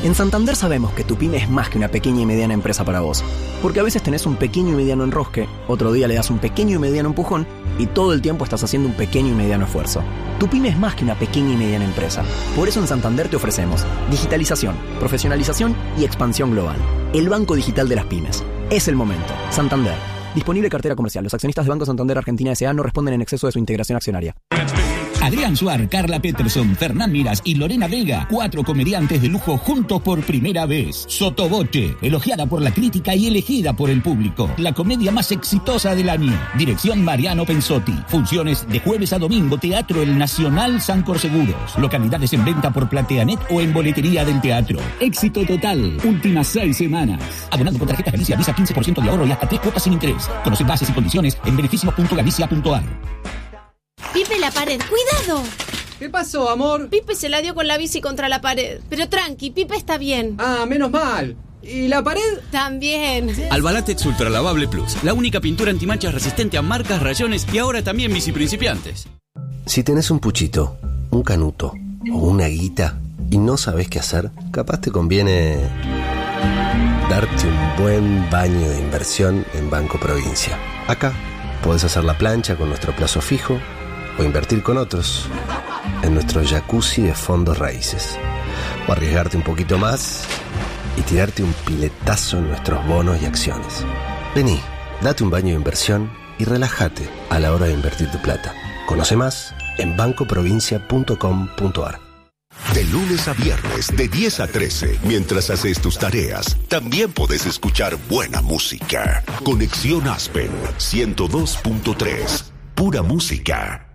En Santander sabemos que tu pyme es más que una pequeña y mediana empresa para vos. Porque a veces tenés un pequeño y mediano enrosque, otro día le das un pequeño y mediano empujón y todo el tiempo estás haciendo un pequeño y mediano esfuerzo. Tu pyme es más que una pequeña y mediana empresa. Por eso en Santander te ofrecemos digitalización, profesionalización y expansión global. El banco digital de las pymes. Es el momento. Santander. Disponible cartera comercial. Los accionistas de Banco Santander Argentina S.A. no responden en exceso de su integración accionaria. Adrián Suar, Carla Peterson, Fernán Miras y Lorena Vega, 4 comediantes de lujo juntos por primera vez. Sotoboche, elogiada por la crítica y elegida por el público. La comedia más exitosa del año. Dirección Mariano Pensotti. Funciones de jueves a domingo, Teatro El Nacional Sancor Seguros. Localidades en venta por Plateanet o en boletería del teatro. Éxito total. Últimas 6 semanas. Abonando con tarjeta Galicia Visa 15% de ahorro y hasta 3 cuotas sin interés. Conoce bases y condiciones en beneficios.galicia.ar. Pipe, la pared, ¡cuidado! ¿Qué pasó, amor? Pipe se la dio con la bici contra la pared. Pero tranqui, Pipe está bien. Ah, menos mal. ¿Y la pared? También. Albalatex Ultra Lavable Plus, la única pintura antimanchas resistente a marcas, rayones y ahora también bici principiantes. Si tenés un puchito, un canuto o una guita y no sabés qué hacer, capaz te conviene darte un buen baño de inversión en Banco Provincia. Acá podés hacer la plancha con nuestro plazo fijo o invertir con otros en nuestro jacuzzi de fondos raíces, o arriesgarte un poquito más y tirarte un piletazo en nuestros bonos y acciones. Vení, date un baño de inversión y relájate a la hora de invertir tu plata. Conoce más en bancoprovincia.com.ar. De lunes a viernes, de 10 a 13, mientras haces tus tareas, también podés escuchar buena música. Conexión Aspen 102.3, pura música.